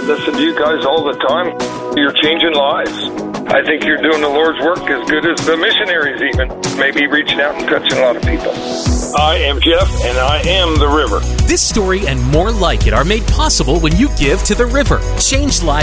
listen to you guys all the time. You're changing lives. I think you're doing the Lord's work as good as the missionaries even. Maybe reaching out and touching a lot of people. I am Jeff, and I am the river. This story and more like it are made possible when you give to the river. Change lives.